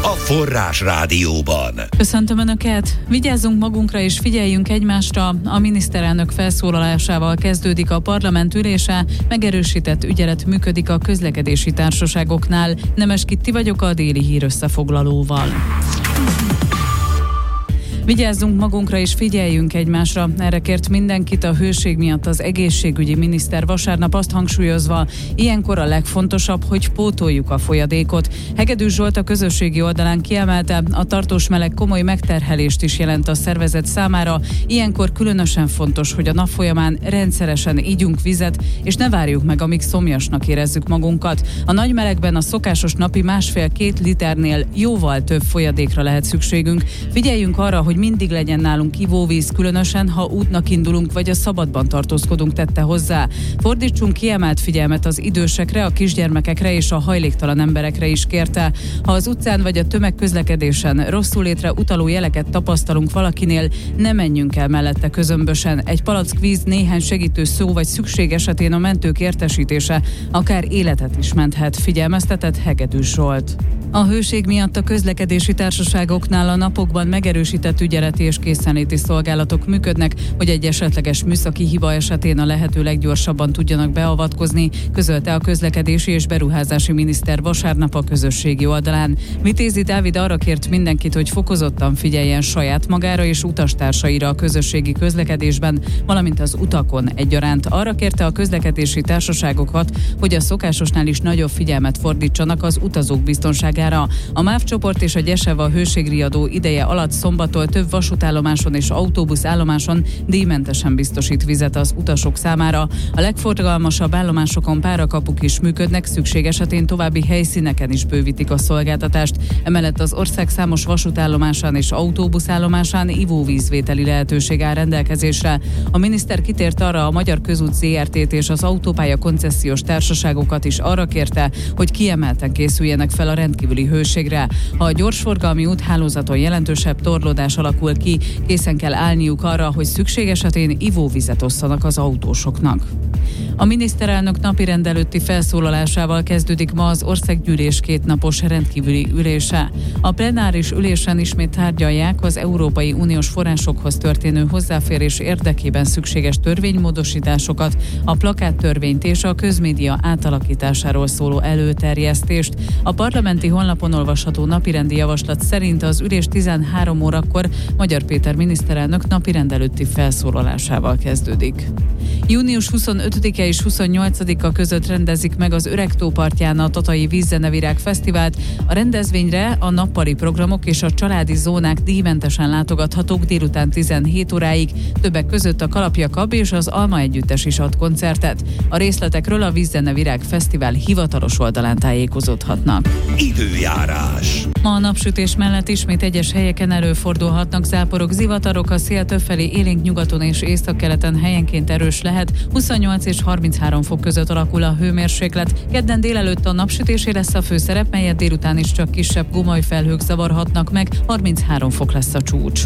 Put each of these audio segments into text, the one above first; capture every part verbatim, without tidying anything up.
a Forrás Rádióban. Köszöntöm Önöket! Vigyázzunk magunkra és figyeljünk egymásra. A miniszterelnök felszólalásával kezdődik a parlament ülése, megerősített ügyelet működik a közlekedési társaságoknál. Nemes Kitti vagyok a déli hír összefoglalóval. Vigyázzunk magunkra és figyeljünk egymásra. Erre kért mindenkit a hőség miatt az egészségügyi miniszter vasárnap, azt hangsúlyozva, ilyenkor a legfontosabb, hogy pótoljuk a folyadékot. Hegedűs Zsolt a közösségi oldalán kiemelte, a tartós meleg komoly megterhelést is jelent a szervezet számára. Ilyenkor különösen fontos, hogy a nap folyamán rendszeresen ígyunk vizet, és ne várjuk meg, amíg szomjasnak érezzük magunkat. A nagy melegben a szokásos napi másfél-két liternél jóval több folyadékra lehet szükségünk. Figyeljünk arra, hogy mindig legyen nálunk ivóvíz, különösen, ha útnak indulunk, vagy a szabadban tartózkodunk, tette hozzá. Fordítsunk kiemelt figyelmet az idősekre, a kisgyermekekre és a hajléktalan emberekre is, kérte. Ha az utcán vagy a tömegközlekedésen rosszulétre utaló jeleket tapasztalunk valakinél, ne menjünk el mellette közömbösen. Egy palack víz, néhány segítő szó vagy szükség esetén a mentők értesítése akár életet is menthet, figyelmeztetett Hegedűs Zsolt. A hőség miatt a közlekedési társaságoknál a napokban megerősített ügyeleti és készenléti szolgálatok működnek, hogy egy esetleges műszaki hiba esetén a lehető leggyorsabban tudjanak beavatkozni, közölte a közlekedési és beruházási miniszter vasárnap a közösségi oldalán. Vitézi Dávid arra kért mindenkit, hogy fokozottan figyeljen saját magára és utastársaira a közösségi közlekedésben, valamint az utakon egyaránt. Arra kérte a közlekedési társaságokat, hogy a szokásosnál is nagyobb figyelmet fordítsanak az utazók biztonságára. A MÁV csoport és a Gyeseva hőségriadó ideje alatt szombattól több vasútállomáson és autóbuszállomáson díjmentesen biztosít vizet az utasok számára. A legforgalmasabb állomásokon párakapuk is működnek, szükség esetén további helyszíneken is bővítik a szolgáltatást. Emellett az ország számos vasútállomásán és autóbuszállomásán ivóvízvételi lehetőség áll rendelkezésre. A miniszter kitért arra, a Magyar Közút zé er té-t és az autópálya koncesziós társaságokat is arra kérte, hogy kiemelten készüljenek fel a rendkívüli hőségre. Ha a gyorsforgalmi úthálózaton jelentősebb torlódás alakul ki, készen kell állniuk arra, hogy szükség esetén ivóvizet osszanak az autósoknak. A miniszterelnök napirend előtti felszólalásával kezdődik ma az országgyűlés kétnapos rendkívüli ülése. A plenáris ülésen ismét tárgyalják az Európai Uniós forrásokhoz történő hozzáférés érdekében szükséges törvénymódosításokat, a plakáttörvényt és a közmédia átalakításáról szóló előterjesztést. A parlamenti honlapon olvasható napirendi javaslat szerint az ülés tizenhárom órakor Magyar Péter miniszterelnök napirend előtti felszólalásával kezdődik. június huszonötödike és huszonnyolcadika között rendezik meg az Öregtó partján a Tatai Vízzenevirág Fesztivált. A rendezvényre a nappali programok és a családi zónák díjmentesen látogathatók délután tizenhét óráig. Többek között a Kalapjakab és az Alma Együttes is ad koncertet. A részletekről a Vízzenevirág Fesztivál hivatalos oldalán tájékozódhatnak. Időjárás. Ma a napsütés mellett ismét egyes helyeken előfordulhatnak záporok, zivatarok, a szél többfelé élénk nyugaton és északkeleten helyenként erős lehet, huszonnyolc és harminchárom fok között alakul a hőmérséklet. Kedden délelőtt a napsütésé lesz a főszerep, melyet délután is csak kisebb gomolyfelhők zavarhatnak meg, harminchárom fok lesz a csúcs.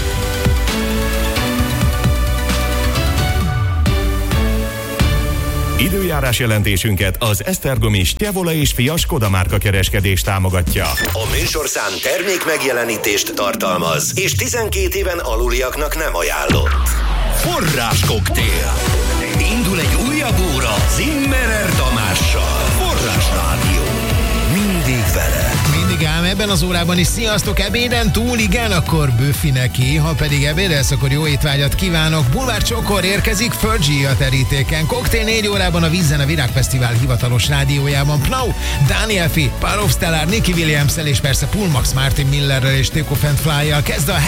Időjárás jelentésünket az Esztergomi Stjevola és Fia Skoda márka kereskedés támogatja. A műsorszám termék megjelenítést tartalmaz, és tizenkét éven aluliaknak nem ajánlott. Forrás koktél. Indul egy újabb óra Zimmerer Tamással. Forrás Rádió. Mindig vele. Mindig ám, ebben az órában is sziasztok, ebéden túl, igen, akkor bőfi neki, ha pedig ebédelsz, akkor jó étvágyat kívánok. Bulvár Csokor érkezik, Fergie a terítéken. Koktél négy órában a Vízzen a Virágfesztivál hivatalos rádiójában. Pnau, Daniel Fi, Parov Stellar, Nicky Williams-el és persze Pull Max Martin Millerrel és Take Off and Fly-jal kezd a